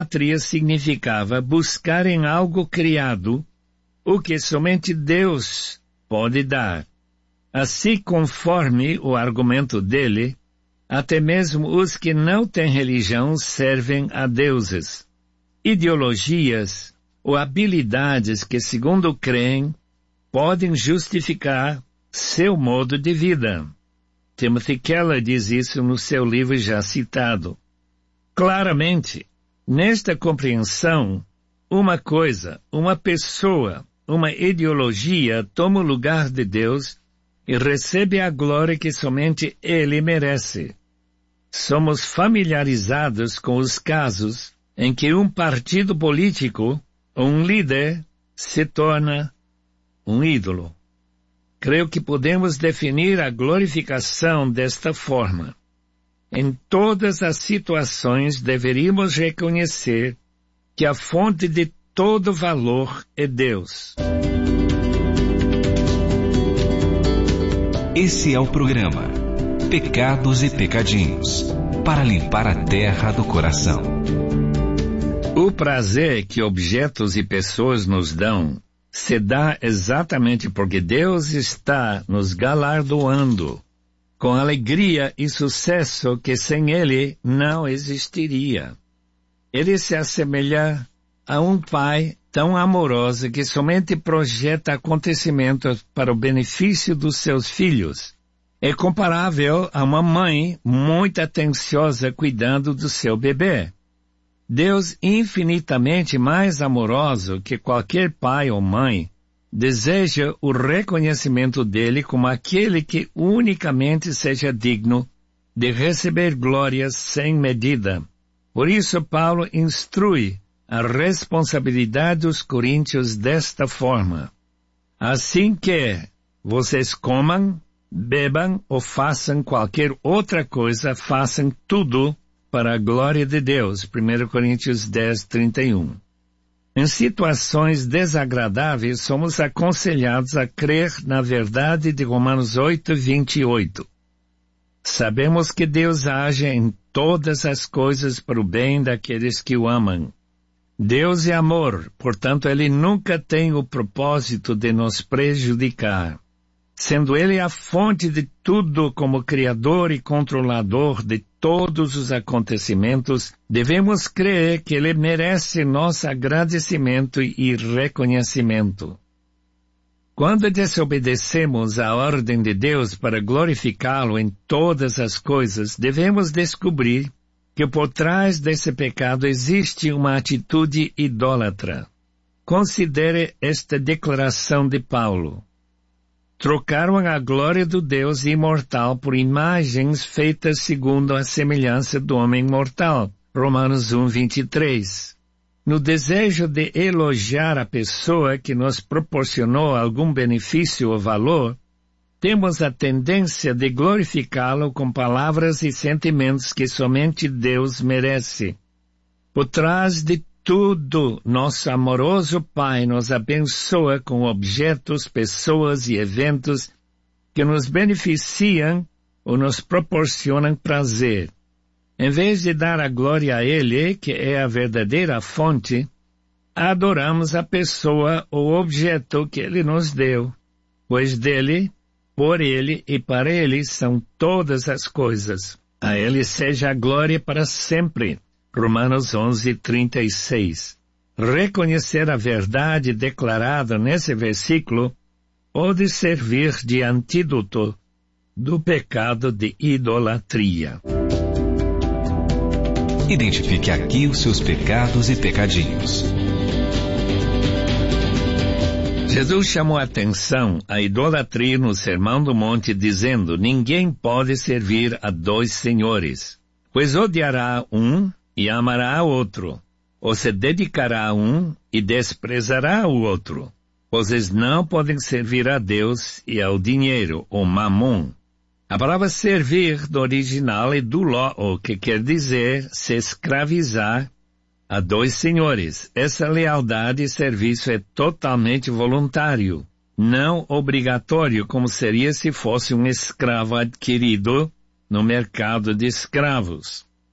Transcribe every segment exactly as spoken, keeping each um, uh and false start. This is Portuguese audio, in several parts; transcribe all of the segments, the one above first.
idolatria significava buscar em algo criado o que somente Deus pode dar. Assim, conforme o argumento dele, até mesmo os que não têm religião servem a deuses, ideologias ou habilidades que, segundo creem, podem justificar seu modo de vida. Timothy Keller diz isso no seu livro já citado. Claramente, nesta compreensão, uma coisa, uma pessoa, uma ideologia toma o lugar de Deus e recebe a glória que somente Ele merece. Somos familiarizados com os casos em que um partido político ou um líder se torna um ídolo. Creio que podemos definir a glorificação desta forma. Em todas as situações deveríamos reconhecer que a fonte de todo valor é Deus. Esse é o programa Pecados e Pecadinhos, para limpar a terra do coração. O prazer que objetos e pessoas nos dão se dá exatamente porque Deus está nos galardoando com alegria e sucesso que sem Ele não existiria. Ele se assemelha a um pai tão amoroso que somente projeta acontecimentos para o benefício dos seus filhos. É comparável a uma mãe muito atenciosa cuidando do seu bebê. Deus, infinitamente mais amoroso que qualquer pai ou mãe, deseja o reconhecimento dele como aquele que unicamente seja digno de receber glórias sem medida. Por isso, Paulo instrui a responsabilidade dos coríntios desta forma. Assim que vocês comam, bebam ou façam qualquer outra coisa, façam tudo para a glória de Deus. primeira Coríntios dez, trinta e um. Em situações desagradáveis, somos aconselhados a crer na verdade de Romanos oito, vinte e oito. Sabemos que Deus age em todas as coisas para o bem daqueles que o amam. Deus é amor, portanto, Ele nunca tem o propósito de nos prejudicar. Sendo Ele a fonte de tudo como Criador e controlador de todos os acontecimentos, devemos crer que Ele merece nosso agradecimento e reconhecimento. Quando desobedecemos à ordem de Deus para glorificá-lo em todas as coisas, devemos descobrir que por trás desse pecado existe uma atitude idólatra. Considere esta declaração de Paulo. Trocaram a glória do Deus imortal por imagens feitas segundo a semelhança do homem mortal. Romanos um, vinte e três. No desejo de elogiar a pessoa que nos proporcionou algum benefício ou valor, temos a tendência de glorificá-lo com palavras e sentimentos que somente Deus merece. Por trás de tudo, nosso amoroso Pai nos abençoa com objetos, pessoas e eventos que nos beneficiam ou nos proporcionam prazer. Em vez de dar a glória a Ele, que é a verdadeira fonte, adoramos a pessoa ou objeto que Ele nos deu, pois dele, por Ele e para Ele são todas as coisas. A Ele seja a glória para sempre. Romanos onze, trinta e seis. Reconhecer a verdade declarada nesse versículo pode servir de antídoto do pecado de idolatria. Identifique aqui os seus pecados e pecadinhos. Jesus chamou a atenção à idolatria no Sermão do Monte, dizendo: ninguém pode servir a dois senhores, pois odiará um e amará o outro, ou se dedicará a um e desprezará o outro. Vocês não podem servir a Deus e ao dinheiro, ou mamon. A palavra servir do original é duló, que quer dizer se escravizar a dois senhores. Essa lealdade e serviço é totalmente voluntário, não obrigatório, como seria se fosse um escravo adquirido no mercado de escravos.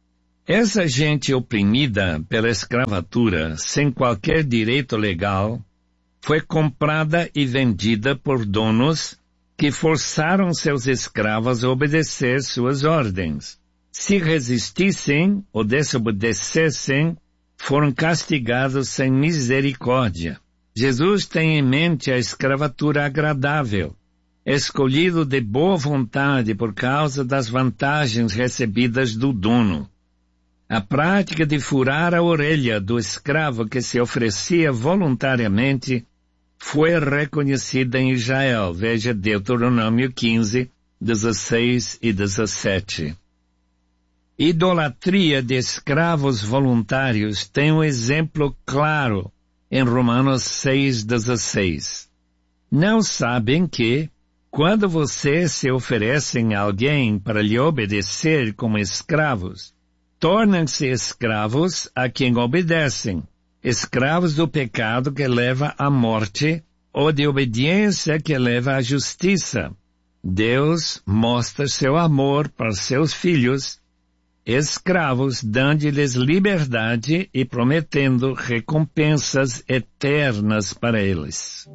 Essa gente oprimida pela escravatura, sem qualquer direito legal, foi comprada e vendida por donos que forçaram seus escravos a obedecer suas ordens. Se resistissem ou desobedecessem, foram castigados sem misericórdia. Jesus tem em mente a escravatura agradável, escolhido de boa vontade por causa das vantagens recebidas do dono. A prática de furar a orelha do escravo que se oferecia voluntariamente foi reconhecida em Israel. Veja Deuteronômio quinze, dezesseis e dezessete. Idolatria de escravos voluntários tem um exemplo claro em Romanos seis, dezesseis. Não sabem que, quando vocês se oferecem a alguém para lhe obedecer como escravos, tornam-se escravos a quem obedecem, escravos do pecado que leva à morte ou de obediência que leva à justiça. Deus mostra seu amor para seus filhos, escravos, dando-lhes liberdade e prometendo recompensas eternas para eles.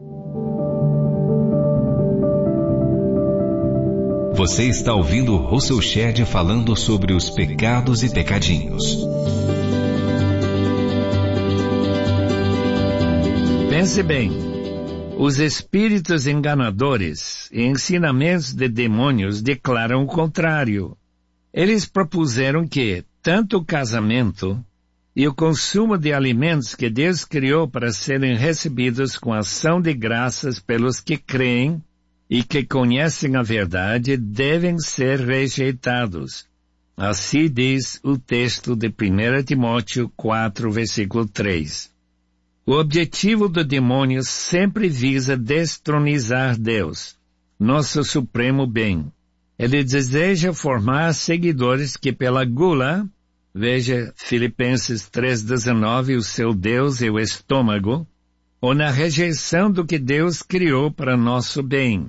Você está ouvindo Russell Shedd falando sobre os pecados e pecadinhos. Pense bem, os espíritos enganadores e ensinamentos de demônios declaram o contrário. Eles propuseram que tanto o casamento e o consumo de alimentos que Deus criou para serem recebidos com ação de graças pelos que creem e que conhecem a verdade devem ser rejeitados. Assim diz o texto de primeira Timóteo quatro, versículo três. O objetivo do demônio sempre visa destronizar Deus, nosso supremo bem. Ele deseja formar seguidores que pela gula, veja Filipenses três, dezenove, o seu Deus é o estômago, ou na rejeição do que Deus criou para nosso bem.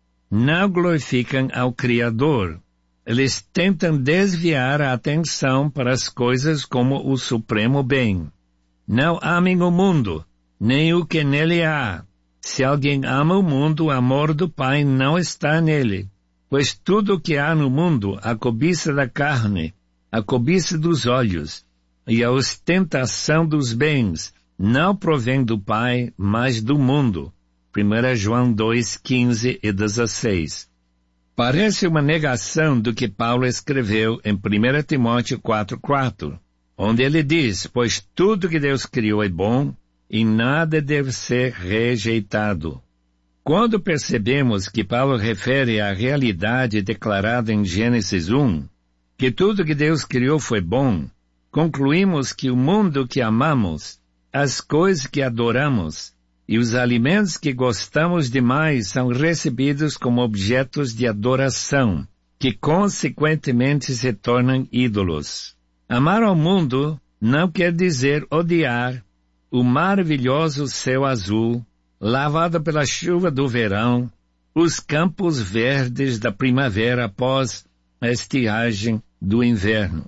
Não glorificam ao Criador. Eles tentam desviar a atenção para as coisas como o supremo bem. Não amem o mundo, nem o que nele há. Se alguém ama o mundo, o amor do Pai não está nele. Pois tudo o que há no mundo, a cobiça da carne, a cobiça dos olhos e a ostentação dos bens, não provém do Pai, mas do mundo. primeira João dois, quinze e dezesseis. Parece uma negação do que Paulo escreveu em primeira Timóteo quatro, quatro, onde ele diz, pois tudo que Deus criou é bom e nada deve ser rejeitado. Quando percebemos que Paulo refere à realidade declarada em Gênesis um, que tudo que Deus criou foi bom, concluímos que o mundo que amamos, as coisas que adoramos e os alimentos que gostamos demais são recebidos como objetos de adoração, que consequentemente se tornam ídolos. Amar ao mundo não quer dizer odiar o maravilhoso céu azul, lavado pela chuva do verão, os campos verdes da primavera após a estiagem do inverno.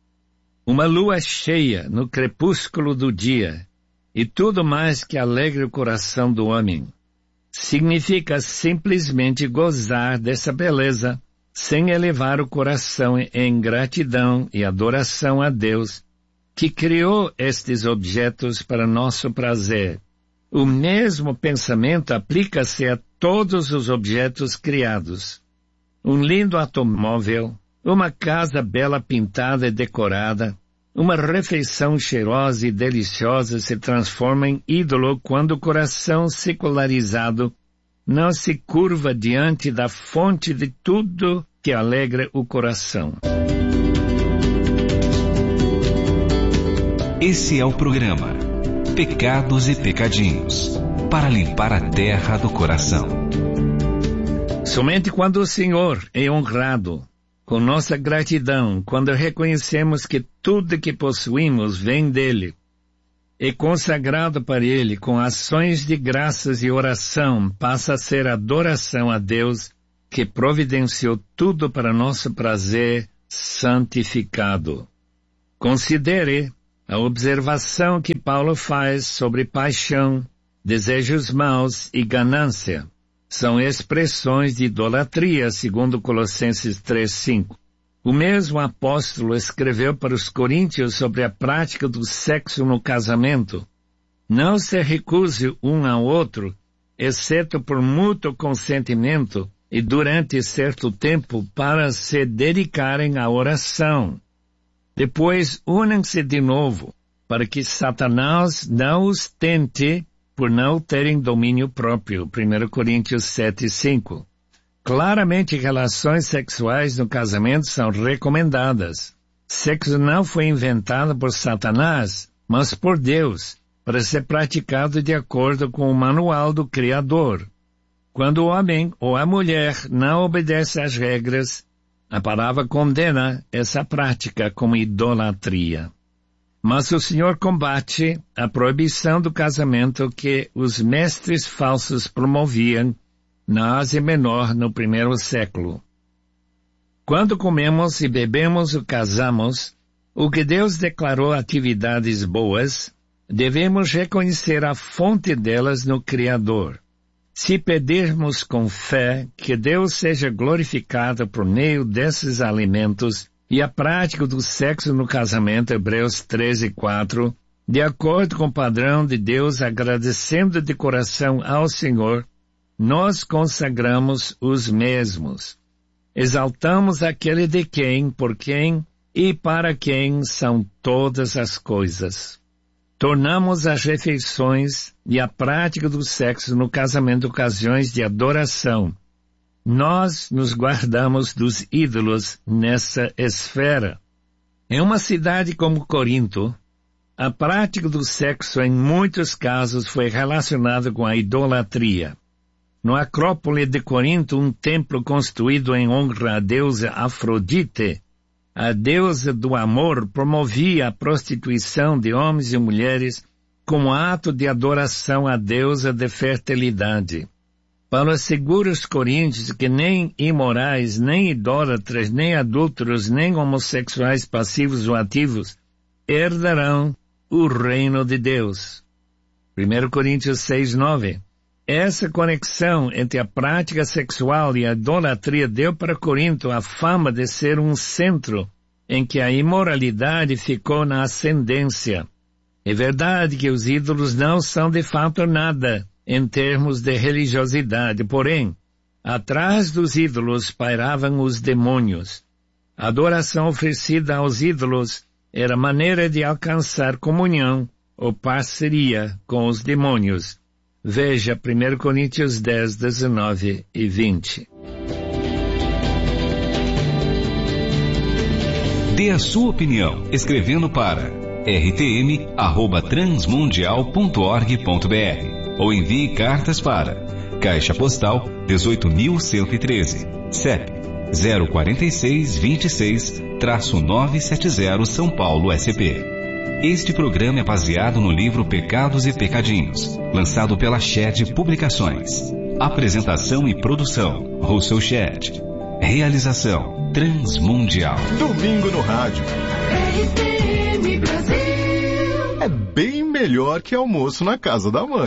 Uma lua cheia no crepúsculo do dia, e tudo mais que alegre o coração do homem, significa simplesmente gozar dessa beleza, sem elevar o coração em gratidão e adoração a Deus, que criou estes objetos para nosso prazer. O mesmo pensamento aplica-se a todos os objetos criados. Um lindo automóvel, uma casa bela pintada e decorada, uma refeição cheirosa e deliciosa se transforma em ídolo quando o coração secularizado não se curva diante da fonte de tudo que alegra o coração. Esse é o programa Pecados e Pecadinhos, para limpar a terra do coração. Somente quando o Senhor é honrado, com nossa gratidão, quando reconhecemos que tudo que possuímos vem dele, e consagrado para ele com ações de graças e oração, passa a ser adoração a Deus, que providenciou tudo para nosso prazer santificado. Considere a observação que Paulo faz sobre paixão, desejos maus e ganância. São expressões de idolatria, segundo Colossenses três, cinco. O mesmo apóstolo escreveu para os coríntios sobre a prática do sexo no casamento. Não se recuse um ao outro, exceto por mútuo consentimento e durante certo tempo para se dedicarem à oração. Depois unam-se de novo, para que Satanás não os tente por não terem domínio próprio. primeira Coríntios sete, cinco. Claramente, relações sexuais no casamento são recomendadas. Sexo não foi inventado por Satanás, mas por Deus, para ser praticado de acordo com o manual do Criador. Quando o homem ou a mulher não obedece às regras, a palavra condena essa prática como idolatria. Mas o Senhor combate a proibição do casamento que os mestres falsos promoviam na Ásia Menor no primeiro século. Quando comemos e bebemos ou casamos, o que Deus declarou atividades boas, devemos reconhecer a fonte delas no Criador. Se pedirmos com fé que Deus seja glorificado por meio desses alimentos e a prática do sexo no casamento, Hebreus treze, quatro, de acordo com o padrão de Deus, agradecendo de coração ao Senhor, nós consagramos os mesmos. Exaltamos aquele de quem, por quem e para quem são todas as coisas. Tornamos as refeições e a prática do sexo no casamento ocasiões de adoração. Nós nos guardamos dos ídolos nessa esfera. Em uma cidade como Corinto, a prática do sexo em muitos casos foi relacionada com a idolatria. No Acrópole de Corinto, um templo construído em honra à deusa Afrodite, a deusa do amor promovia a prostituição de homens e mulheres como ato de adoração à deusa de fertilidade. Paulo assegura os coríntios que nem imorais, nem idólatras, nem adúlteros, nem homossexuais passivos ou ativos herdarão o reino de Deus. primeira Coríntios seis, nove. Essa conexão entre a prática sexual e a idolatria deu para Corinto a fama de ser um centro em que a imoralidade ficou na ascendência. É verdade que os ídolos não são de fato nada em termos de religiosidade, porém, atrás dos ídolos pairavam os demônios. A adoração oferecida aos ídolos era maneira de alcançar comunhão ou parceria com os demônios. Veja primeira Coríntios dez, dezenove e vinte. Dê a sua opinião escrevendo para r t m arroba transmundial ponto org ponto b r ou envie cartas para Caixa Postal dezoito mil cento e treze, C E P zero quatro seis, dois seis, nove sete zero, São Paulo, S P. Este programa é baseado no livro Pecados e Pecadinhos, lançado pela Shed Publicações. Apresentação e produção, Russell Shed. Realização, Transmundial. Domingo no rádio. R T M Brasil. É bem melhor que almoço na casa da mãe.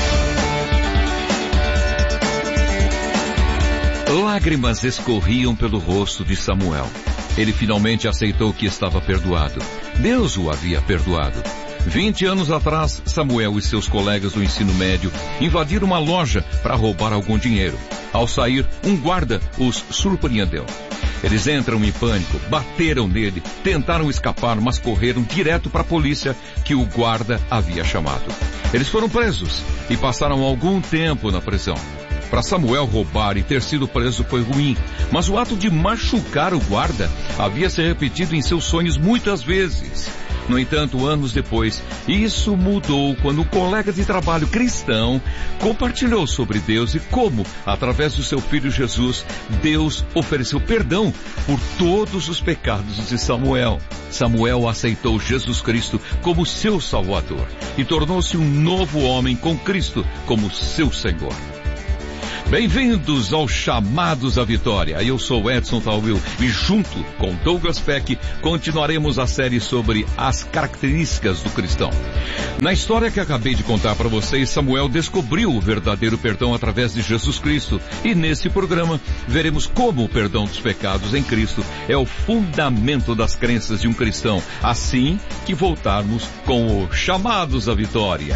Lágrimas escorriam pelo rosto de Samuel. Ele finalmente aceitou que estava perdoado. Deus o havia perdoado. Vinte anos atrás, Samuel e seus colegas do ensino médio invadiram uma loja para roubar algum dinheiro. Ao sair, um guarda os surpreendeu. Eles entram em pânico, bateram nele, tentaram escapar, mas correram direto para a polícia que o guarda havia chamado. Eles foram presos e passaram algum tempo na prisão. Para Samuel, roubar e ter sido preso foi ruim, mas o ato de machucar o guarda havia se repetido em seus sonhos muitas vezes. No entanto, anos depois, isso mudou quando um colega de trabalho cristão compartilhou sobre Deus e como, através do seu filho Jesus, Deus ofereceu perdão por todos os pecados de Samuel. Samuel aceitou Jesus Cristo como seu Salvador e tornou-se um novo homem com Cristo como seu Senhor. Bem-vindos ao Chamados à Vitória. Eu sou Edson Tawil e junto com Douglas Peck continuaremos a série sobre as características do cristão. Na história que acabei de contar para vocês, Samuel descobriu o verdadeiro perdão através de Jesus Cristo. E nesse programa veremos como o perdão dos pecados em Cristo é o fundamento das crenças de um cristão. Assim que voltarmos com o Chamados à Vitória.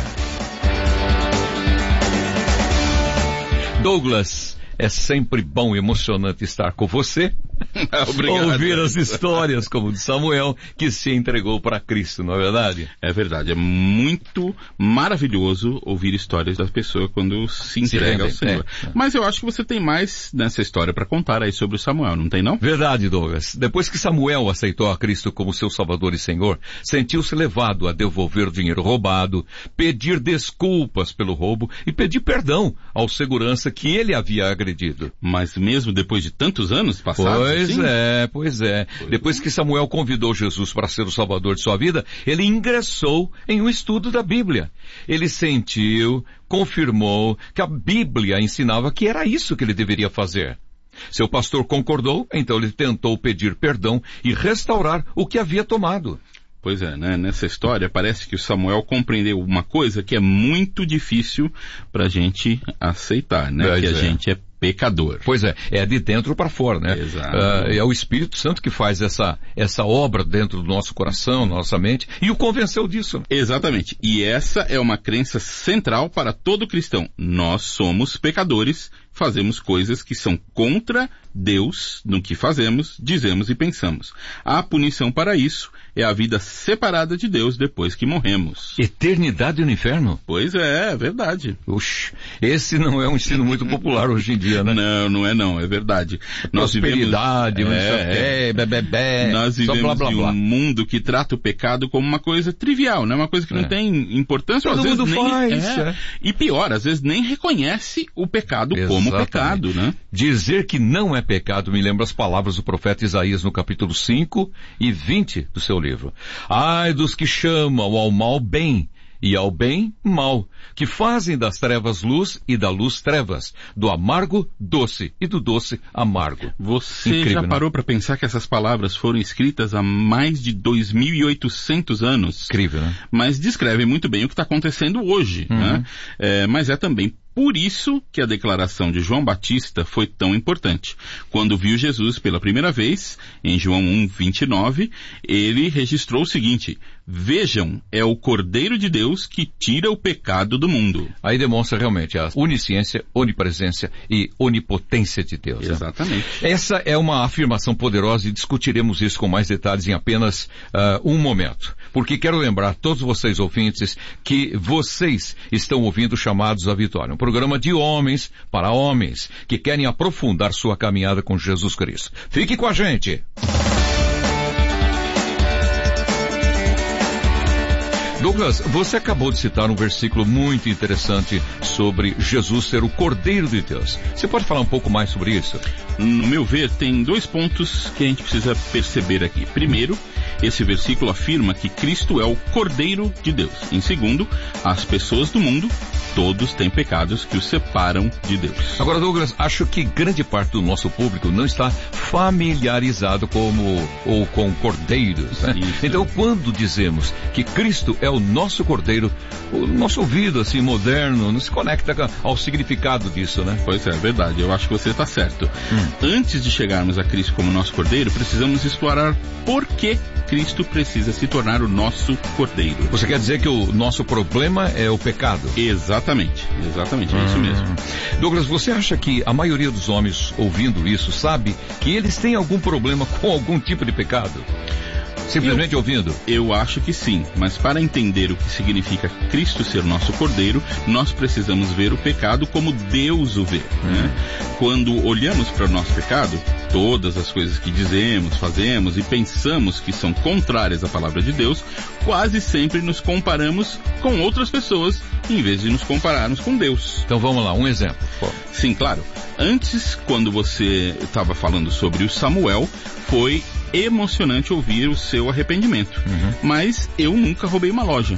Douglas, é sempre bom e emocionante estar com você. Obrigado. Ouvir as histórias como de Samuel, que se entregou para Cristo, não é verdade? É verdade, é muito maravilhoso ouvir histórias das pessoas quando se entrega se ao Senhor. É. Mas eu acho que você tem mais nessa história para contar aí sobre o Samuel, não tem não? Verdade, Douglas. Depois que Samuel aceitou a Cristo como seu Salvador e Senhor, sentiu-se levado a devolver o dinheiro roubado, pedir desculpas pelo roubo e pedir perdão ao segurança que ele havia agredido. Mas mesmo depois de tantos anos passados? Pois assim? é, pois é. Pois Depois é. que Samuel convidou Jesus para ser o Salvador de sua vida, ele ingressou em um estudo da Bíblia. Ele sentiu, confirmou que a Bíblia ensinava que era isso que ele deveria fazer. Seu pastor concordou, então ele tentou pedir perdão e restaurar o que havia tomado. Pois é, né? Nessa história parece que o Samuel compreendeu uma coisa que é muito difícil pra gente aceitar, né? Pois que a é. gente é pecador. Pois é, é de dentro para fora, né? Exato. Uh, é o Espírito Santo que faz essa, essa obra dentro do nosso coração, nossa mente, e o convenceu disso. Exatamente. E essa é uma crença central para todo cristão. Nós somos pecadores, fazemos coisas que são contra Deus no que fazemos, dizemos e pensamos. A punição para isso é a vida separada de Deus depois que morremos. Eternidade no inferno? Pois é, é verdade. Oxe, esse não é um ensino muito popular hoje em dia, né? Não, não é não, é verdade. Nós Prosperidade, vivemos, é, é, bebê, nós vivemos blá, blá, blá. em um mundo que trata o pecado como uma coisa trivial, né? Uma coisa que não é. tem importância. Todo às mundo vezes faz. Nem, é. É. E pior, às vezes nem reconhece o pecado Exatamente. como pecado, né? Dizer que não é pecado me lembra as palavras do profeta Isaías no capítulo cinco e vinte do seu livro. Ai dos que chamam ao mal bem, e ao bem, mal, que fazem das trevas luz e da luz trevas, do amargo doce e do doce amargo. Você Incrível, já parou para pensar que essas palavras foram escritas há mais de dois mil e oitocentos anos? Incrível, né? Mas descrevem muito bem o que está acontecendo hoje, uhum. né? É, mas é também por isso que a declaração de João Batista foi tão importante. Quando viu Jesus pela primeira vez, em João um, vinte e nove, ele registrou o seguinte: vejam, é o Cordeiro de Deus que tira o pecado do mundo. Aí demonstra realmente a onisciência, onipresença e onipotência de Deus. Exatamente. Né? Essa é uma afirmação poderosa e discutiremos isso com mais detalhes em apenas uh, um momento. Porque quero lembrar todos vocês ouvintes que vocês estão ouvindo Chamados à Vitória. Um programa de homens para homens que querem aprofundar sua caminhada com Jesus Cristo. Fique com a gente! Douglas, você acabou de citar um versículo muito interessante sobre Jesus ser o Cordeiro de Deus. Você pode falar um pouco mais sobre isso? No meu ver, tem dois pontos que a gente precisa perceber aqui. Primeiro, esse versículo afirma que Cristo é o Cordeiro de Deus. Em segundo, as pessoas do mundo, todos têm pecados que os separam de Deus. Agora, Douglas, acho que grande parte do nosso público não está familiarizado como, ou com cordeiros, né? Então, quando dizemos que Cristo é o nosso Cordeiro, o nosso ouvido, assim, moderno, não se conecta ao significado disso, né? Pois é, é verdade. Eu acho que você está certo. Hum. Antes de chegarmos a Cristo como nosso Cordeiro, precisamos explorar por que Cristo precisa se tornar o nosso Cordeiro. Você quer dizer que o nosso problema é o pecado? Exatamente, exatamente, é hum. isso mesmo. Douglas, você acha que a maioria dos homens ouvindo isso sabe que eles têm algum problema com algum tipo de pecado? Simplesmente eu, ouvindo? Eu acho que sim, mas para entender o que significa Cristo ser nosso Cordeiro, nós precisamos ver o pecado como Deus o vê. Hum. Né? Quando olhamos para o nosso pecado, todas as coisas que dizemos, fazemos e pensamos que são contrárias à palavra de Deus, quase sempre nos comparamos com outras pessoas, em vez de nos compararmos com Deus. Então vamos lá, um exemplo. Pô. Sim, claro. Antes, quando você estava falando sobre o Samuel, foi emocionante ouvir o seu arrependimento. Uhum. Mas eu nunca roubei uma loja.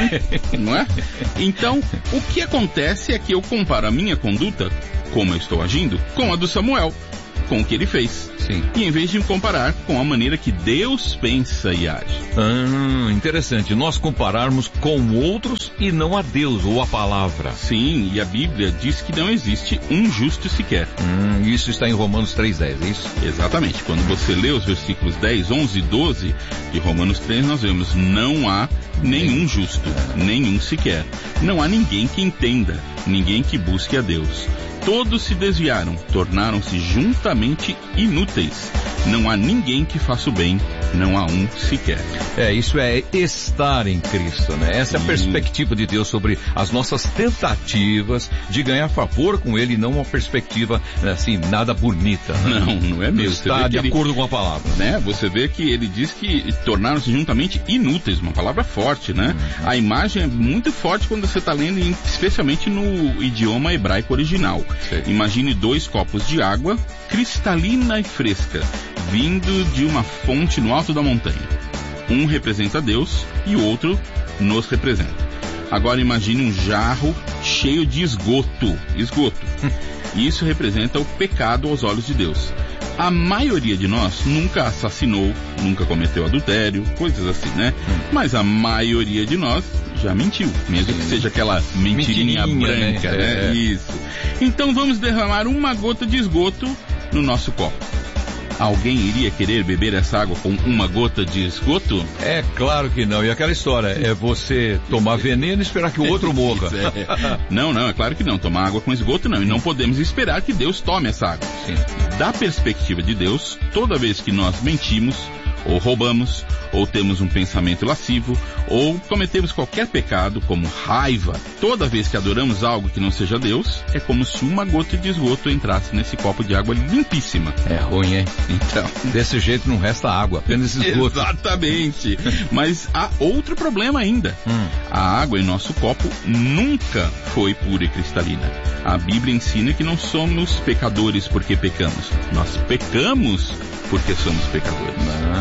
Não é? Então, o que acontece é que eu comparo a minha conduta, como eu estou agindo, com a do Samuel, com o que ele fez. Sim. E em vez de comparar com a maneira que Deus pensa e age. Ah, interessante. Nós compararmos com outros e não a Deus ou a palavra. Sim, e a Bíblia diz que não existe um justo sequer. Hum, isso está em Romanos três, dez, é isso? Exatamente. Quando você lê os versículos dez, onze e doze de Romanos três, nós vemos: não há nenhum justo, nenhum sequer. Não há ninguém que entenda, ninguém que busque a Deus. Todos se desviaram, tornaram-se juntamente inúteis. Não há ninguém que faça o bem, não há um sequer. É, isso é estar em Cristo, né? Essa é a perspectiva de Deus sobre as nossas tentativas de ganhar favor com Ele, não uma perspectiva, assim, nada bonita. Né? Não, não é mesmo. Está de acordo ele, com a palavra. Né? Você vê que ele diz que tornaram-se juntamente inúteis, uma palavra forte, né? Uhum. A imagem é muito forte quando você está lendo, especialmente no idioma hebraico original. Sim. Imagine dois copos de água, cristalina e fresca, vindo de uma fonte no alto da montanha. Um representa Deus e o outro nos representa. Agora imagine um jarro cheio de esgoto. Esgoto. Isso representa o pecado aos olhos de Deus. A maioria de nós nunca assassinou, nunca cometeu adultério, coisas assim, né? Mas a maioria de nós já mentiu, mesmo que seja aquela mentirinha, mentirinha branca, né? né? É. Isso. Então vamos derramar uma gota de esgoto no nosso copo. Alguém iria querer beber essa água com uma gota de esgoto? É claro que não. E aquela história, é você tomar veneno e esperar que o outro morra. É. Não, não, é claro que não. Tomar água com esgoto não. E não podemos esperar que Deus tome essa água. Sim. Da perspectiva de Deus, toda vez que nós mentimos, ou roubamos, ou temos um pensamento lascivo, ou cometemos qualquer pecado, como raiva, toda vez que adoramos algo que não seja Deus, é como se uma gota de esgoto entrasse nesse copo de água limpíssima. É ruim, hein? Então, desse jeito não resta água, apenas esgoto. Exatamente. Mas há outro problema ainda. Hum. A água em nosso copo nunca foi pura e cristalina. A Bíblia ensina que não somos pecadores porque pecamos. Nós pecamos porque somos pecadores.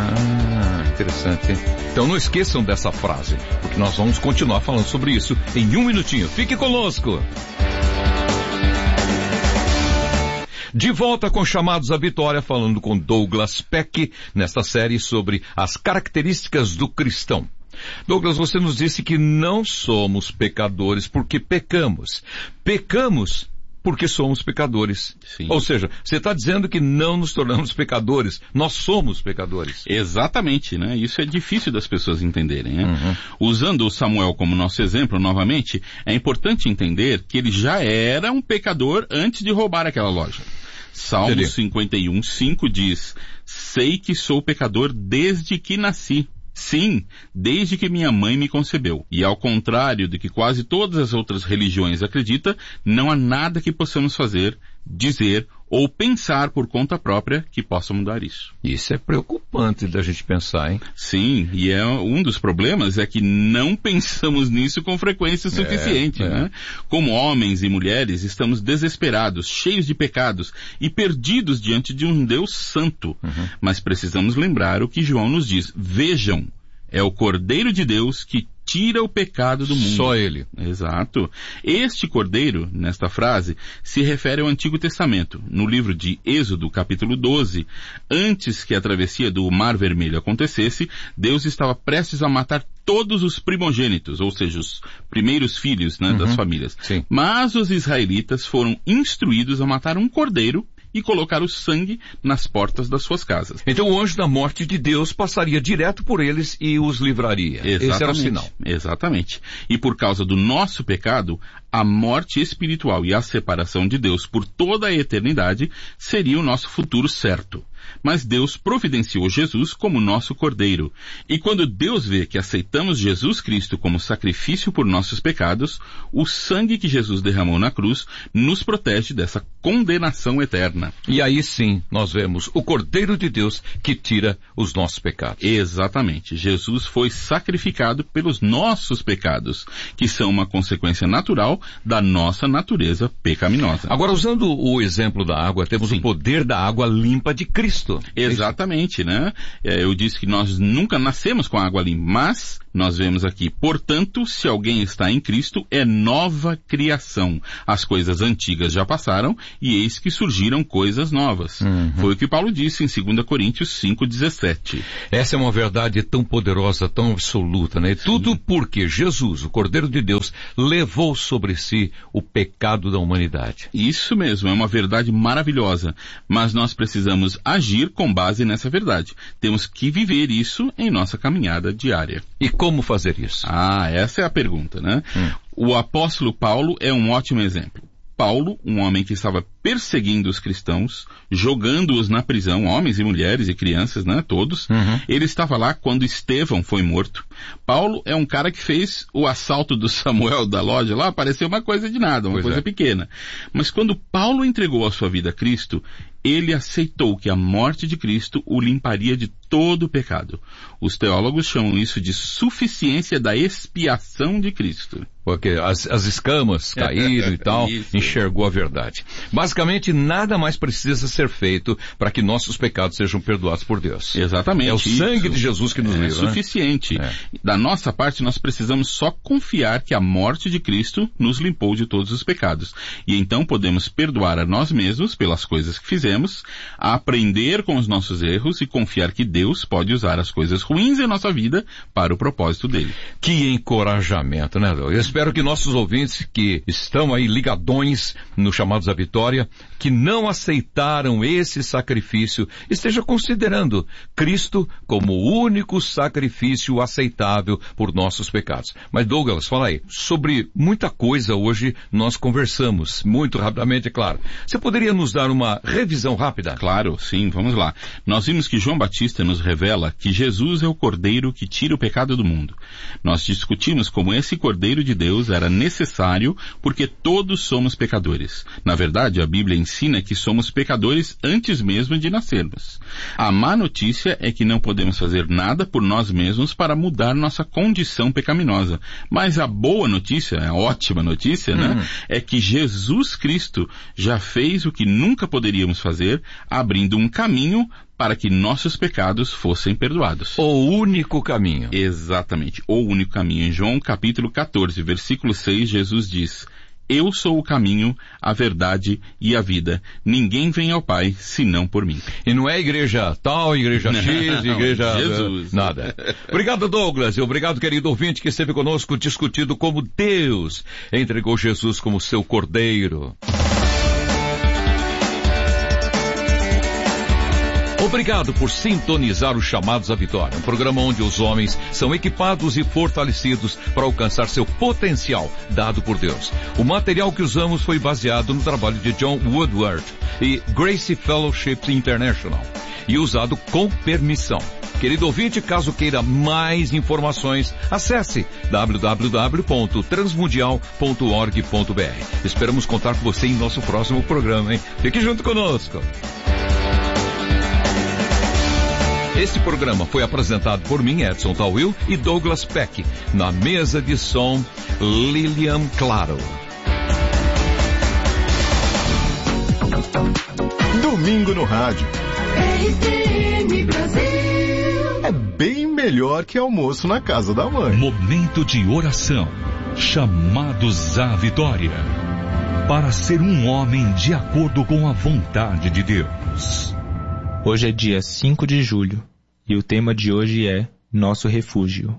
Ah, interessante, hein? Então não esqueçam dessa frase, porque nós vamos continuar falando sobre isso em um minutinho. Fique conosco! De volta com Chamados à Vitória, falando com Douglas Peck, nesta série sobre as características do cristão. Douglas, você nos disse que não somos pecadores porque pecamos. Pecamos porque somos pecadores. Sim. Ou seja, você está dizendo que não nos tornamos pecadores, nós somos pecadores. Exatamente, né? Isso é difícil das pessoas entenderem, né? Uhum. Usando o Samuel como nosso exemplo, novamente, é importante entender que ele já era um pecador antes de roubar aquela loja. Salmo Entendi. cinquenta e um, cinco diz: sei que sou pecador desde que nasci. Sim, desde que minha mãe me concebeu. E ao contrário do que quase todas as outras religiões acreditam, não há nada que possamos fazer, dizer ou pensar por conta própria que possa mudar isso. Isso é preocupante da gente pensar, hein? Sim, e é um dos problemas é que não pensamos nisso com frequência suficiente, é, é. né? Como homens e mulheres, estamos desesperados, cheios de pecados e perdidos diante de um Deus santo. Uhum. Mas precisamos lembrar o que João nos diz. Vejam, é o Cordeiro de Deus que tira o pecado do mundo. Só ele. Exato. Este Cordeiro, nesta frase, se refere ao Antigo Testamento. No livro de Êxodo, capítulo doze, antes que a travessia do Mar Vermelho acontecesse, Deus estava prestes a matar todos os primogênitos, ou seja, os primeiros filhos, né, uhum. das famílias. Sim. Mas os israelitas foram instruídos a matar um cordeiro e colocar o sangue nas portas das suas casas. Então o anjo da morte de Deus passaria direto por eles e os livraria. Exatamente. Esse era o sinal. Exatamente. E por causa do nosso pecado, a morte espiritual e a separação de Deus por toda a eternidade seria o nosso futuro certo. Mas Deus providenciou Jesus como nosso Cordeiro. E quando Deus vê que aceitamos Jesus Cristo como sacrifício por nossos pecados, o sangue que Jesus derramou na cruz nos protege dessa condenação eterna. E aí sim, nós vemos o Cordeiro de Deus que tira os nossos pecados. Exatamente. Jesus foi sacrificado pelos nossos pecados, que são uma consequência natural da nossa natureza pecaminosa. Agora, usando o exemplo da água, temos sim. o poder da água limpa de Cristo. Cristo. Exatamente, né? É, eu disse que nós nunca nascemos com água limpa, mas nós vemos aqui, portanto, se alguém está em Cristo, é nova criação. As coisas antigas já passaram e eis que surgiram coisas novas. Uhum. Foi o que Paulo disse em dois Coríntios cinco, dezessete. Essa é uma verdade tão poderosa, tão absoluta, né? Sim. Tudo porque Jesus, o Cordeiro de Deus, levou sobre si o pecado da humanidade. Isso mesmo, é uma verdade maravilhosa. Mas nós precisamos agir com base nessa verdade. Temos que viver isso em nossa caminhada diária. E como fazer isso? Ah, essa é a pergunta, né? Hum. O apóstolo Paulo é um ótimo exemplo. Paulo, um homem que estava perseguindo os cristãos, jogando-os na prisão, homens e mulheres e crianças, né, todos. Uhum. Ele estava lá quando Estevão foi morto. Paulo é um cara que fez o assalto do Samuel da loja lá, pareceu uma coisa de nada, uma pois coisa é. pequena. Mas quando Paulo entregou a sua vida a Cristo, ele aceitou que a morte de Cristo o limparia de todo o pecado. Os teólogos chamam isso de suficiência da expiação de Cristo. Porque as, as escamas caíram e tal, isso. Enxergou a verdade. Basicamente, nada mais precisa ser feito para que nossos pecados sejam perdoados por Deus. Exatamente. É o sangue isso. de Jesus que nos livra. É suficiente. Né? É. Da nossa parte, nós precisamos só confiar que a morte de Cristo nos limpou de todos os pecados. E então podemos perdoar a nós mesmos pelas coisas que fizemos, aprender com os nossos erros e confiar que Deus pode usar as coisas ruins em nossa vida para o propósito dele. Que encorajamento, né, Douglas? Eu espero que nossos ouvintes que estão aí ligadões no Chamados à Vitória, que não aceitaram esse sacrifício, esteja considerando Cristo como o único sacrifício aceitável por nossos pecados. Mas Douglas, fala aí, sobre muita coisa hoje nós conversamos, muito rapidamente, é claro. Você poderia nos dar uma revisão rápida? Claro, sim, vamos lá. Nós vimos que João Batista nos revela que Jesus é o Cordeiro que tira o pecado do mundo. Nós discutimos como esse Cordeiro de Deus era necessário porque todos somos pecadores. Na verdade, a Bíblia ensina que somos pecadores antes mesmo de nascermos. A má notícia é que não podemos fazer nada por nós mesmos para mudar nossa condição pecaminosa. Mas a boa notícia, a ótima notícia, né, uhum. é que Jesus Cristo já fez o que nunca poderíamos fazer, abrindo um caminho para que nossos pecados fossem perdoados. O único caminho. Exatamente, o único caminho. Em João capítulo catorze, versículo seis, Jesus diz: Eu sou o caminho, a verdade e a vida. Ninguém vem ao Pai, senão por mim. E não é igreja tal, igreja X, igreja... Jesus. Nada. Obrigado, Douglas. E obrigado, querido ouvinte, que esteve conosco discutindo como Deus entregou Jesus como seu Cordeiro. Obrigado por sintonizar os Chamados à Vitória, um programa onde os homens são equipados e fortalecidos para alcançar seu potencial dado por Deus. O material que usamos foi baseado no trabalho de John Woodward e Grace Fellowship International e usado com permissão. Querido ouvinte, caso queira mais informações, acesse w w w ponto transmundial ponto org ponto b r. Esperamos contar com você em nosso próximo programa, hein? Fique junto conosco. Este programa foi apresentado por mim, Edson Tawil, e Douglas Peck. Na mesa de som, Lilian Claro. Domingo no rádio. R T M Brasil. É bem melhor que almoço na casa da mãe. Momento de oração. Chamados à vitória. Para ser um homem de acordo com a vontade de Deus. Hoje é dia cinco de julho e o tema de hoje é Nosso Refúgio.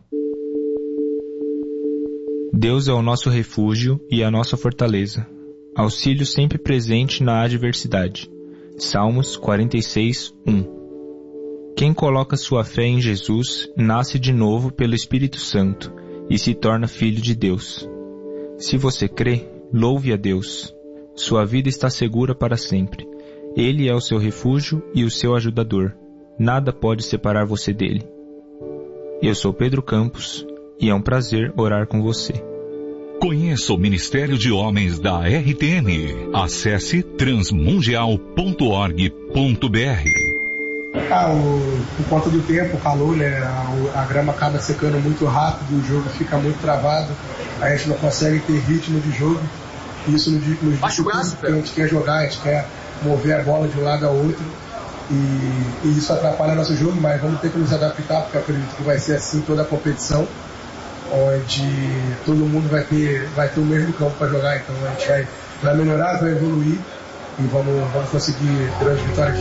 Deus é o nosso refúgio e a nossa fortaleza, auxílio sempre presente na adversidade. Salmos quarenta e seis, um. Quem coloca sua fé em Jesus nasce de novo pelo Espírito Santo e se torna filho de Deus. Se você crê, louve a Deus. Sua vida está segura para sempre. Ele é o seu refúgio e o seu ajudador. Nada pode separar você dele. Eu sou Pedro Campos e é um prazer orar com você. Conheça o Ministério de Homens da R T M. Acesse transmundial ponto org ponto b r. Ah, o, por conta do tempo, o calor, né, a, a grama acaba secando muito rápido, o jogo fica muito travado, a gente não consegue ter ritmo de jogo. Isso nos dificulta, porque a gente quer jogar, a gente quer mover a bola de um lado a outro. e, e isso atrapalha nosso jogo, mas vamos ter que nos adaptar, porque eu acredito que vai ser assim toda a competição, onde todo mundo vai ter, vai ter o mesmo campo para jogar, então a gente vai, vai melhorar, vai evoluir e vamos, vamos conseguir grandes vitórias.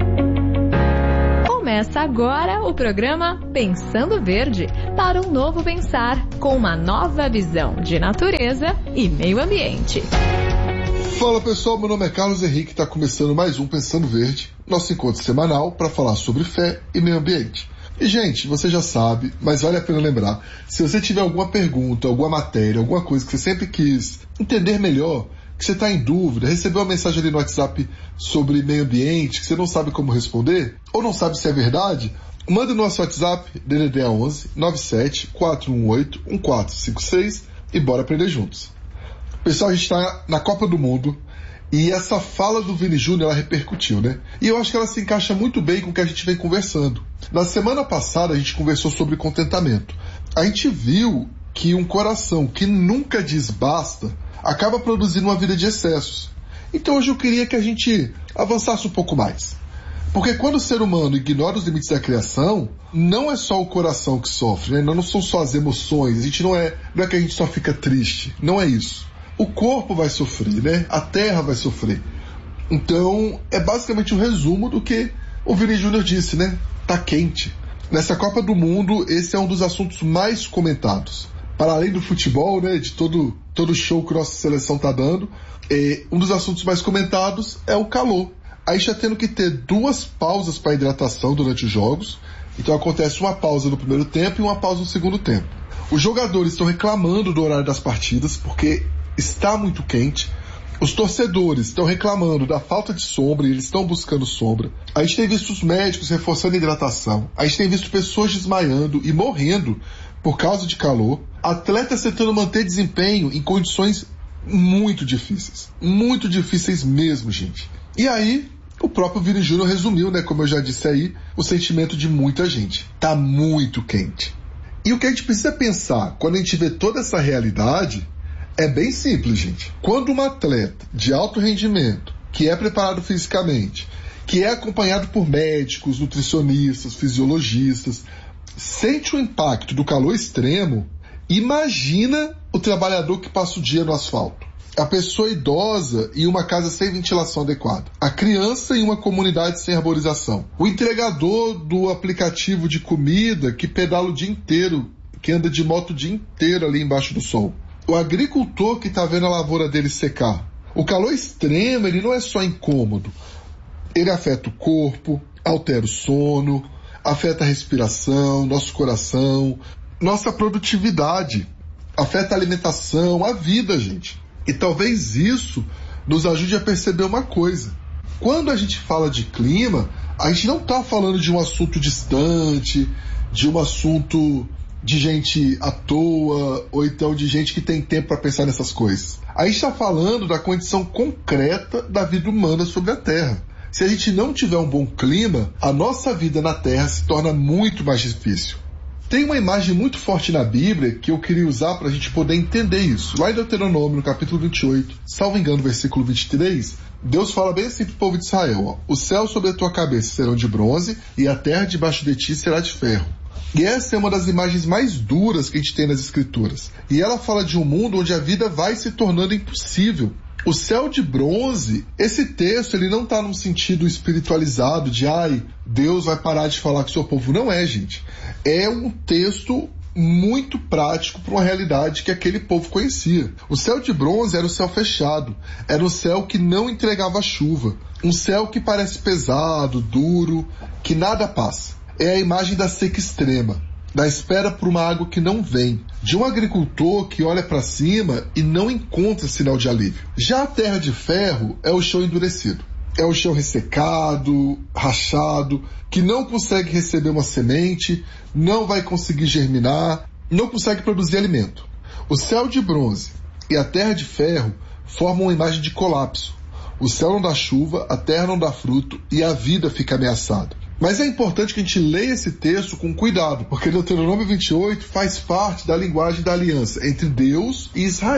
Começa agora o programa Pensando Verde, para um novo pensar, com uma nova visão de natureza e meio ambiente. Fala pessoal, meu nome é Carlos Henrique, está começando mais um Pensando Verde, nosso encontro semanal para falar sobre fé e meio ambiente. E gente, você já sabe, mas vale a pena lembrar, se você tiver alguma pergunta, alguma matéria, alguma coisa que você sempre quis entender melhor, que você está em dúvida, recebeu uma mensagem ali no WhatsApp sobre meio ambiente, que você não sabe como responder, ou não sabe se é verdade, manda no nosso WhatsApp, D D D onze nove sete quatro um oito um quatro cinco seis e bora aprender juntos. Pessoal, a gente está na Copa do Mundo e essa fala do Vini Júnior, ela repercutiu, né? E eu acho que ela se encaixa muito bem com o que a gente vem conversando. Na semana passada a gente conversou sobre contentamento. A gente viu que um coração que nunca diz basta acaba produzindo uma vida de excessos. Então hoje eu queria que a gente avançasse um pouco mais. Porque quando o ser humano ignora os limites da criação, não é só o coração que sofre, né? Não são só as emoções, a gente não é, não é que a gente só fica triste, não é isso. O corpo vai sofrer, né? A terra vai sofrer. Então, é basicamente um resumo do que o Vini Júnior disse, né? Tá quente. Nessa Copa do Mundo, esse é um dos assuntos mais comentados. Para além do futebol, né? De todo todo show que nossa seleção tá dando, é, um dos assuntos mais comentados é o calor. Aí já tendo que ter duas pausas para hidratação durante os jogos. Então acontece uma pausa no primeiro tempo e uma pausa no segundo tempo. Os jogadores estão reclamando do horário das partidas, porque está muito quente. Os torcedores estão reclamando da falta de sombra e eles estão buscando sombra. A gente tem visto os médicos reforçando a hidratação. A gente tem visto pessoas desmaiando e morrendo por causa de calor. Atletas tentando manter desempenho em condições muito difíceis. Muito difíceis mesmo, gente. E aí, o próprio Vini Júnior resumiu, né, como eu já disse aí, o sentimento de muita gente. Tá muito quente. E o que a gente precisa pensar quando a gente vê toda essa realidade é bem simples, gente. Quando um atleta de alto rendimento, que é preparado fisicamente, que é acompanhado por médicos, nutricionistas, fisiologistas, sente o impacto do calor extremo, imagina o trabalhador que passa o dia no asfalto. A pessoa idosa em uma casa sem ventilação adequada. A criança em uma comunidade sem arborização. O entregador do aplicativo de comida que pedala o dia inteiro, que anda de moto o dia inteiro ali embaixo do sol. O agricultor que está vendo a lavoura dele secar. O calor extremo, ele não é só incômodo. Ele afeta o corpo, altera o sono, afeta a respiração, nosso coração, nossa produtividade, afeta a alimentação, a vida, gente. E talvez isso nos ajude a perceber uma coisa. Quando a gente fala de clima, a gente não está falando de um assunto distante, de um assunto de gente à toa, ou então de gente que tem tempo para pensar nessas coisas. A gente está falando da condição concreta da vida humana sobre a Terra. Se a gente não tiver um bom clima, a nossa vida na Terra se torna muito mais difícil. Tem uma imagem muito forte na Bíblia que eu queria usar para a gente poder entender isso. Lá em Deuteronômio, no capítulo vinte e oito, salvo engano, versículo vinte e três, Deus fala bem assim para o povo de Israel, ó, os céus sobre a tua cabeça serão de bronze e a terra debaixo de ti será de ferro. E essa é uma das imagens mais duras que a gente tem nas Escrituras. E ela fala de um mundo onde a vida vai se tornando impossível. O céu de bronze, esse texto, ele não está num sentido espiritualizado de, ai, Deus vai parar de falar com o seu povo. Não é, gente. É um texto muito prático para uma realidade que aquele povo conhecia. O céu de bronze era o céu fechado. Era o céu que não entregava chuva. Um céu que parece pesado, duro, que nada passa. É a imagem da seca extrema, da espera por uma água que não vem, de um agricultor que olha para cima e não encontra sinal de alívio. Já a terra de ferro é o chão endurecido. É o chão ressecado, rachado, que não consegue receber uma semente, não vai conseguir germinar, não consegue produzir alimento. O céu de bronze e a terra de ferro formam uma imagem de colapso. O céu não dá chuva, a terra não dá fruto e a vida fica ameaçada. Mas é importante que a gente leia esse texto com cuidado, porque Deuteronômio vinte e oito faz parte da linguagem da aliança entre Deus e Israel.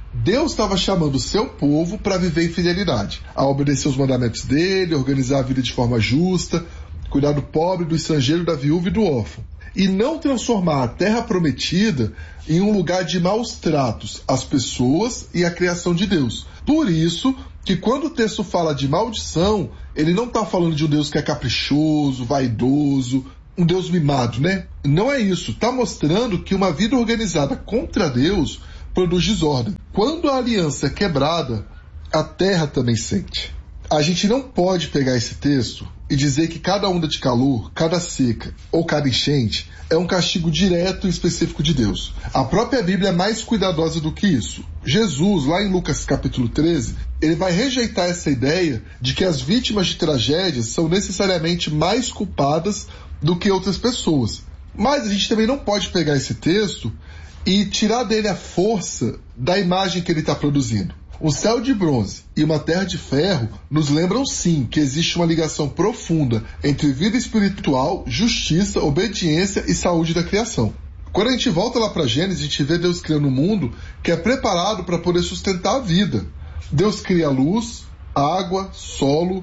Deus estava chamando o seu povo para viver em fidelidade, a obedecer os mandamentos dele, organizar a vida de forma justa, cuidar do pobre, do estrangeiro, da viúva e do órfão. E não transformar a terra prometida em um lugar de maus tratos às pessoas e à criação de Deus. Por isso que quando o texto fala de maldição, ele não está falando de um Deus que é caprichoso, vaidoso, um Deus mimado, né? Não é isso. Está mostrando que uma vida organizada contra Deus produz desordem. Quando a aliança é quebrada, a terra também sente. A gente não pode pegar esse texto e dizer que cada onda de calor, cada seca ou cada enchente é um castigo direto e específico de Deus. A própria Bíblia é mais cuidadosa do que isso. Jesus, lá em Lucas capítulo treze, ele vai rejeitar essa ideia de que as vítimas de tragédias são necessariamente mais culpadas do que outras pessoas. Mas a gente também não pode pegar esse texto e tirar dele a força da imagem que ele está produzindo. Um céu de bronze e uma terra de ferro nos lembram sim que existe uma ligação profunda entre vida espiritual, justiça, obediência e saúde da criação. Quando a gente volta lá para Gênesis, a gente vê Deus criando um mundo que é preparado para poder sustentar a vida. Deus cria luz, água, solo,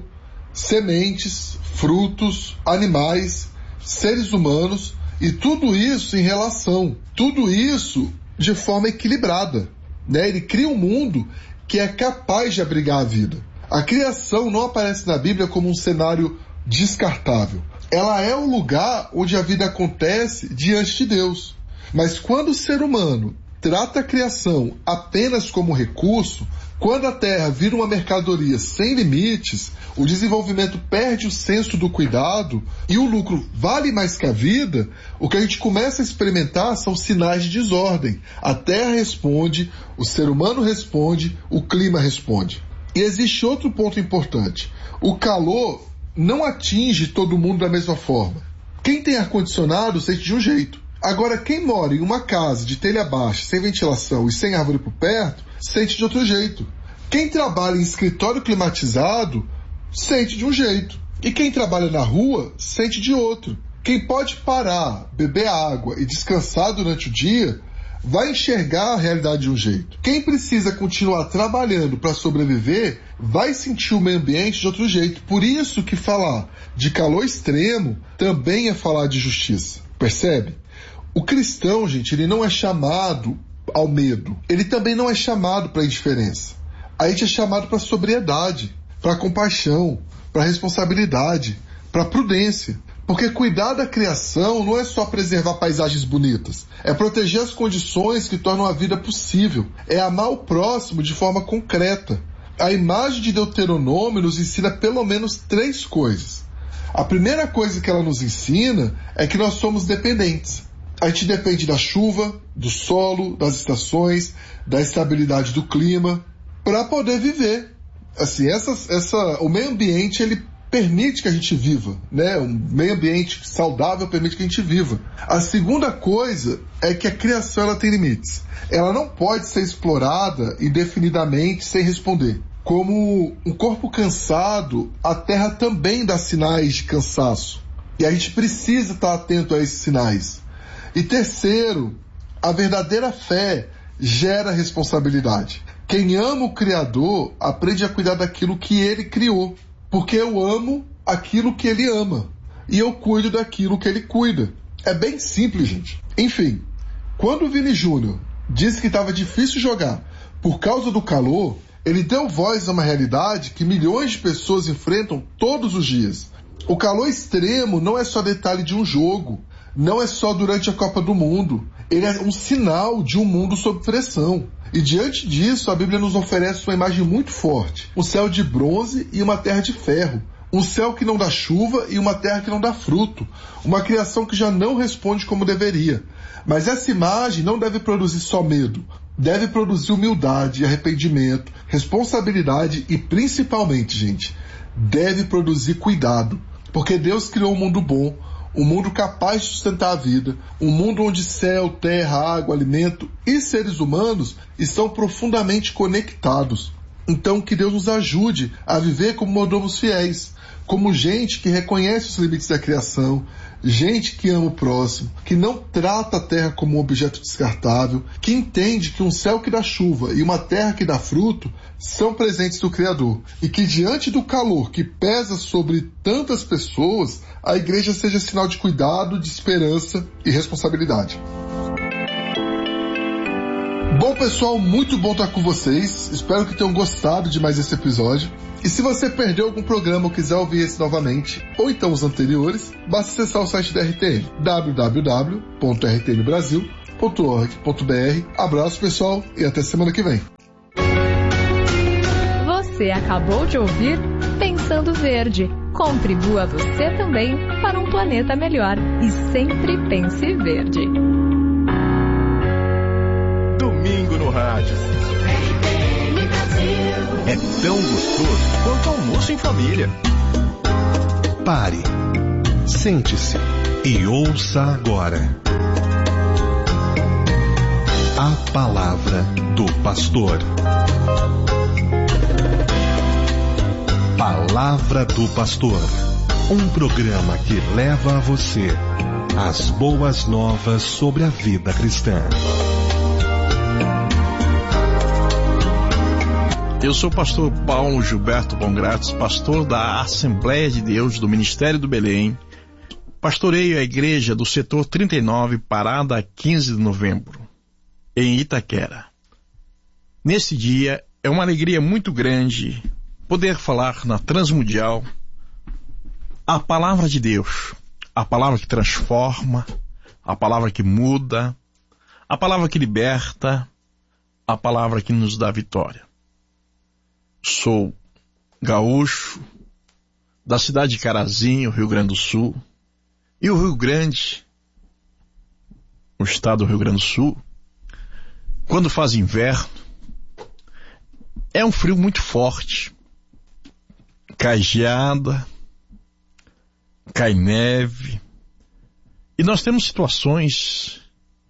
sementes, frutos, animais, seres humanos e tudo isso em relação, tudo isso de forma equilibrada, né? Ele cria um mundo que é capaz de abrigar a vida. A criação não aparece na Bíblia como um cenário descartável. Ela é o lugar onde a vida acontece diante de Deus. Mas quando o ser humano trata a criação apenas como recurso, quando a terra vira uma mercadoria sem limites, o desenvolvimento perde o senso do cuidado e o lucro vale mais que a vida, o que a gente começa a experimentar são sinais de desordem. A terra responde, o ser humano responde, o clima responde. E existe outro ponto importante. O calor não atinge todo mundo da mesma forma. Quem tem ar-condicionado sente de um jeito. Agora, quem mora em uma casa de telha baixa, sem ventilação e sem árvore por perto, sente de outro jeito. Quem trabalha em escritório climatizado, sente de um jeito. E quem trabalha na rua, sente de outro. Quem pode parar, beber água e descansar durante o dia, vai enxergar a realidade de um jeito. Quem precisa continuar trabalhando para sobreviver, vai sentir o meio ambiente de outro jeito. Por isso que falar de calor extremo também é falar de justiça. Percebe? O cristão, gente, ele não é chamado ao medo. Ele também não é chamado para a indiferença. A gente é chamado para a sobriedade, para a compaixão, para a responsabilidade, para a prudência. Porque cuidar da criação não é só preservar paisagens bonitas. É proteger as condições que tornam a vida possível. É amar o próximo de forma concreta. A imagem de Deuteronômio nos ensina pelo menos três coisas. A primeira coisa que ela nos ensina é que nós somos dependentes. A gente depende da chuva, do solo, das estações, da estabilidade do clima, para poder viver. Assim, essa, essa, o meio ambiente, ele permite que a gente viva, né? Um meio ambiente saudável permite que a gente viva. A segunda coisa é que a criação, ela tem limites. Ela não pode ser explorada indefinidamente sem responder. Como um corpo cansado, a terra também dá sinais de cansaço. E a gente precisa estar atento a esses sinais. E terceiro, a verdadeira fé gera responsabilidade. Quem ama o Criador aprende a cuidar daquilo que ele criou. Porque eu amo aquilo que ele ama. E eu cuido daquilo que ele cuida. É bem simples, gente. Enfim, quando o Vini Júnior disse que estava difícil jogar por causa do calor, ele deu voz a uma realidade que milhões de pessoas enfrentam todos os dias. O calor extremo não é só detalhe de um jogo. Não é só durante a Copa do Mundo. Ele é um sinal de um mundo sob pressão. E diante disso, a Bíblia nos oferece uma imagem muito forte. Um céu de bronze e uma terra de ferro. Um céu que não dá chuva e uma terra que não dá fruto. Uma criação que já não responde como deveria. Mas essa imagem não deve produzir só medo. Deve produzir humildade, arrependimento, responsabilidade e principalmente, gente, deve produzir cuidado. Porque Deus criou um mundo bom, um mundo capaz de sustentar a vida, um mundo onde céu, terra, água, alimento e seres humanos estão profundamente conectados. Então que Deus nos ajude a viver como mordomos fiéis, como gente que reconhece os limites da criação, gente que ama o próximo, que não trata a terra como um objeto descartável, que entende que um céu que dá chuva e uma terra que dá fruto são presentes do Criador, e que diante do calor que pesa sobre tantas pessoas, a igreja seja sinal de cuidado, de esperança e responsabilidade. Bom, pessoal, muito bom estar com vocês. Espero que tenham gostado de mais esse episódio. E se você perdeu algum programa ou quiser ouvir esse novamente, ou então os anteriores, basta acessar o site da R T N, w w w ponto r t n brasil ponto org ponto b r. Abraço, pessoal, e até semana que vem. Você acabou de ouvir Pensando Verde. Contribua você também para um planeta melhor. E sempre pense verde. Domingo no rádio. É tão gostoso quanto almoço em família. Pare, sente-se e ouça agora a palavra do pastor. Palavra do Pastor, um programa que leva a você as boas novas sobre a vida cristã. Eu sou o pastor Paulo Gilberto Bongrates, pastor da Assembleia de Deus do Ministério do Belém. Pastoreio a igreja do setor trinta e nove, parada quinze de novembro, em Itaquera. Nesse dia, é uma alegria muito grande poder falar na Transmundial a palavra de Deus, a palavra que transforma, a palavra que muda, a palavra que liberta, a palavra que nos dá vitória. Sou gaúcho, da cidade de Carazinho, Rio Grande do Sul. E o Rio Grande, o estado do Rio Grande do Sul, quando faz inverno, é um frio muito forte. Cai geada, cai neve. E nós temos situações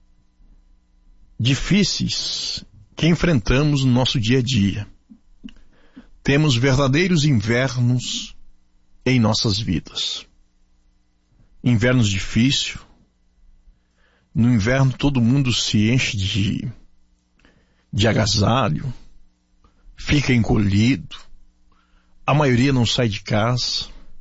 difíceis que enfrentamos no nosso dia a dia. Temos verdadeiros invernos em nossas vidas. Invernos difíceis. No inverno todo mundo se enche de, de agasalho, fica encolhido, a maioria não sai de casa.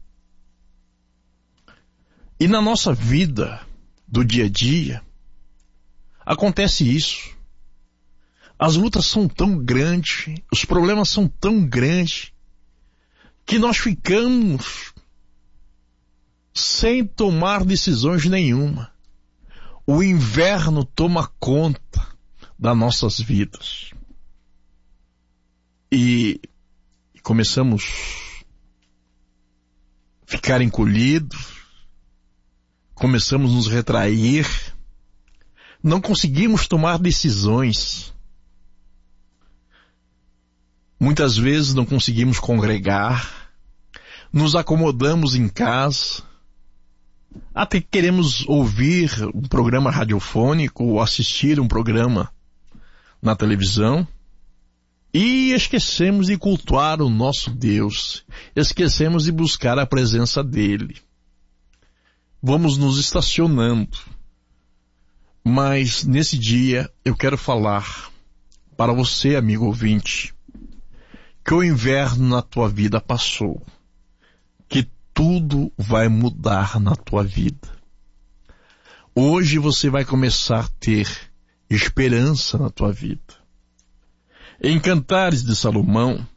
E na nossa vida do dia a dia, acontece isso. As lutas são tão grandes, os problemas são tão grandes, que nós ficamos sem tomar decisões nenhuma. O inverno toma conta das nossas vidas. E começamos a ficar encolhidos, começamos a nos retrair, não conseguimos tomar decisões. Muitas vezes não conseguimos congregar, nos acomodamos em casa, até queremos ouvir um programa radiofônico ou assistir um programa na televisão e esquecemos de cultuar o nosso Deus, esquecemos de buscar a presença dele. Vamos nos estacionando, mas nesse dia eu quero falar para você, amigo ouvinte, que o inverno na tua vida passou, que tudo vai mudar na tua vida. Hoje você vai começar a ter esperança na tua vida. Em Cantares de Salomão,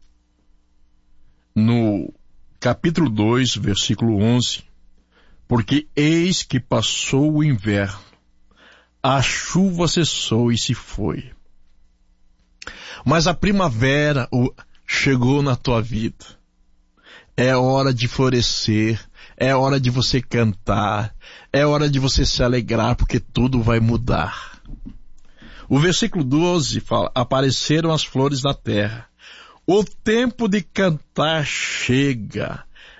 no capítulo dois, versículo onze, porque eis que passou o inverno, a chuva cessou e se foi. Mas a primavera chegou na tua vida. É hora de florescer, é hora de você cantar, é hora de você se alegrar, porque tudo vai mudar. O versículo doze fala, apareceram as flores da terra. O tempo de cantar chega,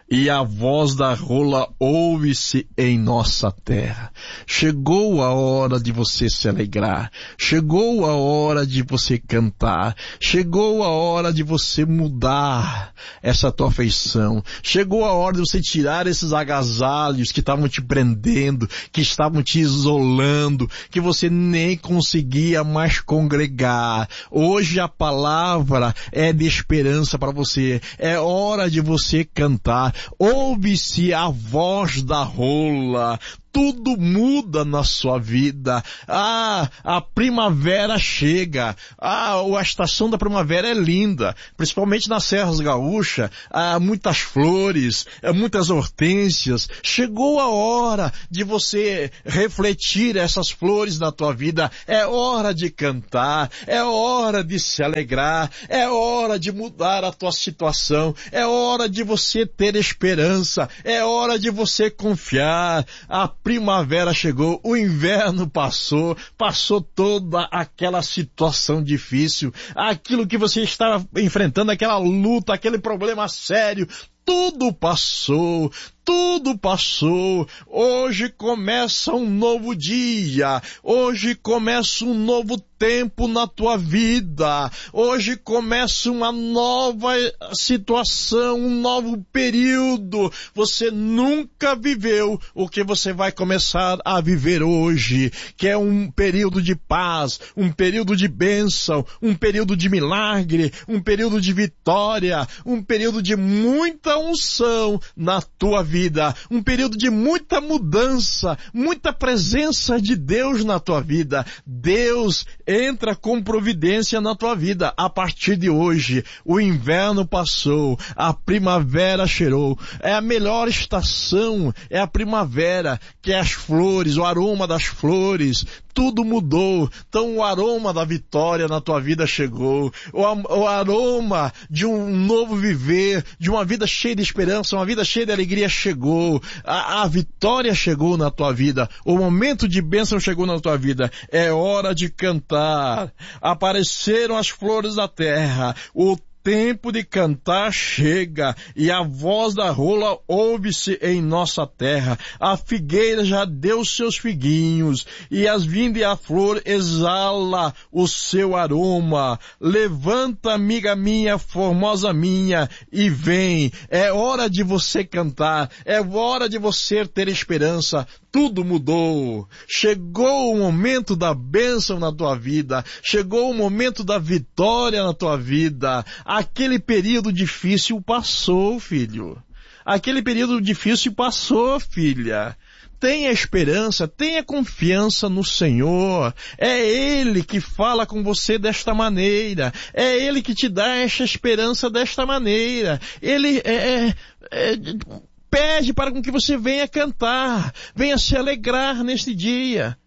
e a voz da rola ouve-se em nossa terra. Chegou a hora de você se alegrar, chegou a hora de você cantar, chegou a hora de você mudar essa tua feição, chegou a hora de você tirar esses agasalhos que estavam te prendendo, que estavam te isolando, que você nem conseguia mais congregar. Hoje a palavra é de esperança para você. É hora de você cantar. Ouve-se a voz da rola. Tudo muda na sua vida. Ah, a primavera chega. Ah, a estação da primavera é linda. Principalmente nas Serras Gaúchas. Há muitas flores, muitas hortênsias. Chegou a hora de você refletir essas flores na tua vida. É hora de cantar. É hora de se alegrar. É hora de mudar a tua situação. É hora de você ter esperança. É hora de você confiar. A primavera chegou, o inverno passou, passou toda aquela situação difícil, aquilo que você estava enfrentando, aquela luta, aquele problema sério, tudo passou, tudo passou. Hoje começa um novo dia, hoje começa um novo tempo na tua vida, hoje começa uma nova situação, um novo período. Você nunca viveu o que você vai começar a viver hoje, que é um período de paz, um período de bênção, um período de milagre, um período de vitória, um período de muita unção na tua vida, um período de muita mudança, muita presença de Deus na tua vida. Deus entra com providência na tua vida. A partir de hoje, o inverno passou, a primavera cheirou. É a melhor estação, é a primavera, que é as flores, o aroma das flores. Tudo mudou. Então o aroma da vitória na tua vida chegou. O, o aroma de um novo viver, de uma vida cheia de esperança, uma vida cheia de alegria chegou. A, a vitória chegou na tua vida. O momento de bênção chegou na tua vida. É hora de cantar. Apareceram as flores da terra. O tempo de cantar chega, e a voz da rola ouve-se em nossa terra. A figueira já deu seus figuinhos, e as vindas e a flor exala o seu aroma. Levanta, amiga minha, formosa minha, e vem. É hora de você cantar, é hora de você ter esperança. Tudo mudou. Chegou o momento da bênção na tua vida. Chegou o momento da vitória na tua vida. Aquele período difícil passou, filho. Aquele período difícil passou, filha. Tenha esperança, tenha confiança no Senhor. É Ele que fala com você desta maneira. É Ele que te dá esta esperança desta maneira. Ele é... é, é pede para que você venha cantar, venha se alegrar neste dia.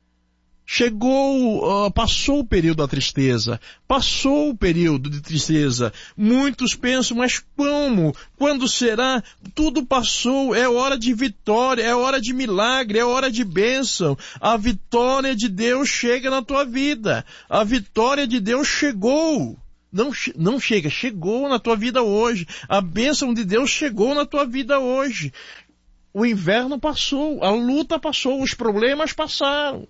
Chegou, uh, passou o período da tristeza, passou o período de tristeza. Muitos pensam, mas como? Quando será? Tudo passou, é hora de vitória, é hora de milagre, é hora de bênção. A vitória de Deus chega na tua vida, a vitória de Deus chegou. Não, não chega, chegou na tua vida hoje. A bênção de Deus chegou na tua vida hoje. O inverno passou, a luta passou, os problemas passaram.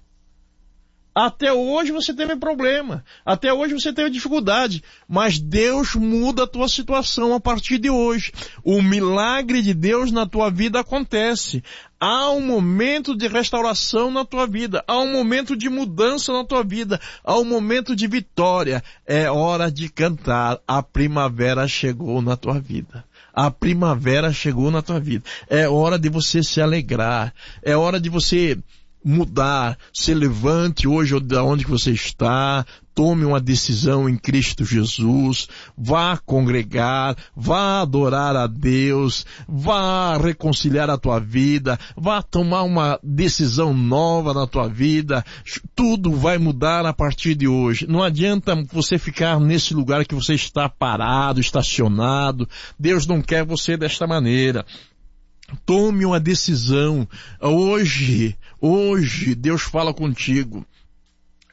Até hoje você teve problema, até hoje você teve dificuldade, mas Deus muda a tua situação a partir de hoje. O milagre de Deus na tua vida acontece. Há um momento de restauração na tua vida, há um momento de mudança na tua vida, há um momento de vitória. É hora de cantar. A primavera chegou na tua vida. A primavera chegou na tua vida. É hora de você se alegrar. É hora de você mudar. Se levante hoje de onde você está, tome uma decisão em Cristo Jesus, vá congregar, vá adorar a Deus, vá reconciliar a tua vida, vá tomar uma decisão nova na tua vida. Tudo vai mudar a partir de hoje. Não adianta você ficar nesse lugar que você está parado, estacionado. Deus não quer você desta maneira. Tome uma decisão. Hoje, hoje, Deus fala contigo.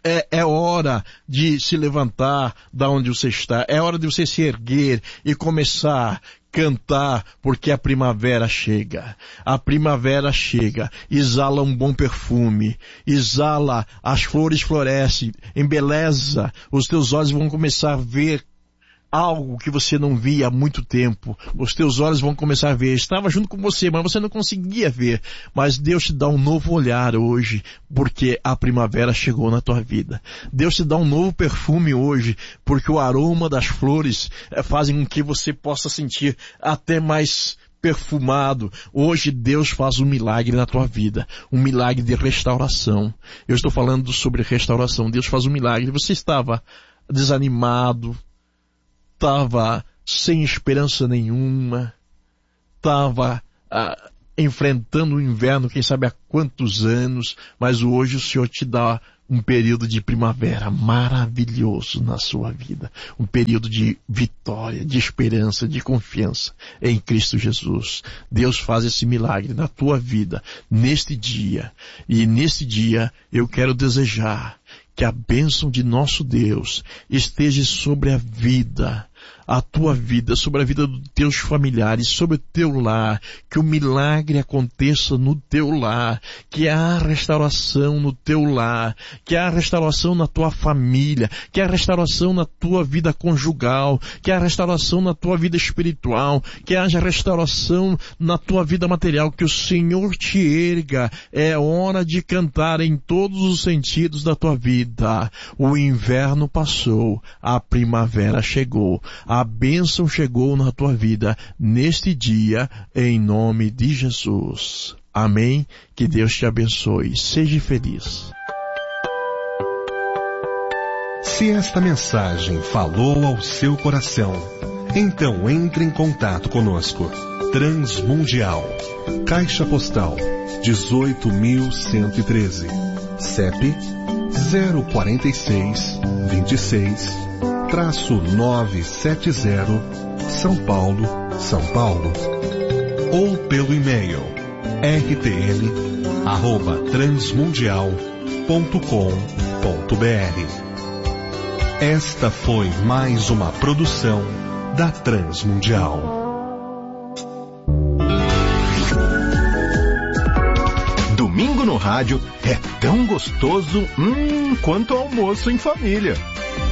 É, é hora de se levantar da onde você está. É hora de você se erguer e começar a cantar, porque a primavera chega. A primavera chega, exala um bom perfume, exala, as flores florescem, embeleza, os teus olhos vão começar a ver algo que você não via há muito tempo. Os teus olhos vão começar a ver. Estava junto com você, mas você não conseguia ver. Mas Deus te dá um novo olhar hoje, porque a primavera chegou na tua vida. Deus te dá um novo perfume hoje, porque o aroma das flores é, fazem com que você possa sentir até mais perfumado. Hoje Deus faz um milagre na tua vida, um milagre de restauração. Eu estou falando sobre restauração. Deus faz um milagre. Você estava desanimado, estava sem esperança nenhuma, estava ah, enfrentando o inverno, quem sabe há quantos anos, mas hoje o Senhor te dá um período de primavera maravilhoso na sua vida, um período de vitória, de esperança, de confiança em Cristo Jesus. Deus faz esse milagre na tua vida, neste dia, e neste dia eu quero desejar que a bênção de nosso Deus esteja sobre a vida, a tua vida, sobre a vida dos teus familiares, sobre o teu lar, que o milagre aconteça no teu lar, que há restauração no teu lar, que há restauração na tua família, que há restauração na tua vida conjugal, que há restauração na tua vida espiritual, que haja restauração na tua vida material, que o Senhor te erga. É hora de cantar em todos os sentidos da tua vida. O inverno passou, a primavera chegou, a bênção chegou na tua vida neste dia, em nome de Jesus. Amém? Que Deus te abençoe. Seja feliz. Se esta mensagem falou ao seu coração, então entre em contato conosco. Transmundial, Caixa Postal dezoito mil cento e treze, C E P zero quatro seis, vinte e seis, novecentos e setenta, São Paulo, São Paulo. Ou pelo e-mail r t l arroba transmundial ponto com ponto b r. Esta foi mais uma produção da Transmundial. Domingo no rádio é tão gostoso, hum, quanto almoço em família.